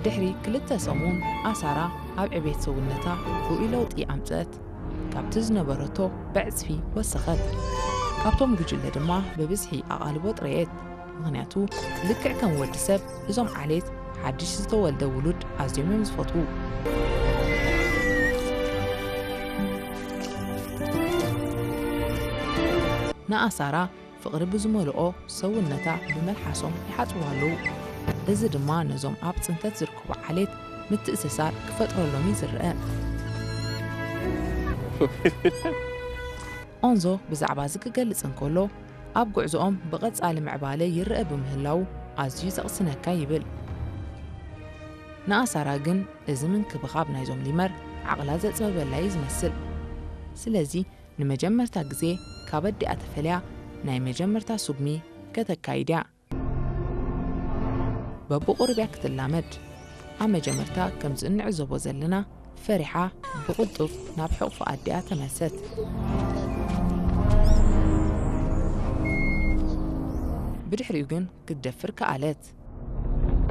ድሕሪ ክልተ ሰሙን ኣሳራ ኣብ ዕቤት ሰውነታ ርኡይ ለውጢ ኣምፅአት ካብቲ ዝነበረቶ ብዕፅፊ ወሰኸት ካብቶም ጉጅለ ድማ ብብዝሒ ኣቓልቦ ጥረየት ምኽንያቱ ልክዕ ከም ወዲ ሰብ እዞም ዓሌት ሓድሽ ዝተወልደ ውሉድ ኣዝዮም እዮም ዝፈትዉ ንኣሳራ ፍቕሪ ብዝመልኦ ሰውነታ ብመልሓሶም ይሓፅቡ ኣለዉ እዚ ድማ ነዞም ኣብ ፅንተት ዝርከቡ ዓሌት ምትእስሳር ክፈጥረሎም እዩ ዝርአ ኦንዞ ብዛዕባ እዚ ክገልጽ እንከሎ ኣብ ጉዕዞኦም ብቐጻሊ ምዕባለ ይርአ ብምህላው ኣዝዩ ዘቕስነካ ይብል ንኣሳራ ግን እዚ ምንክብኻብ ናይዞም ሊመር ዓቕላ ዘፅበበላ እዩ ዝመስል ስለዚ ንመጀመርታ ግዜ ካብ ኣዲኣ ተፈልያ ናይ መጀመርታ ሱግሚ ከተካይድያ በብቑርብያ ክትላመድ ኣብ መጀመርታ ከምዚ እንዕዘቦ ዘለና ፈሪሓ ብቕልጡፍ ናብ ሕቑፉ ኣዲኣ ተመሰት ብድሕሪኡ ግን ክትደፍር ከኣለት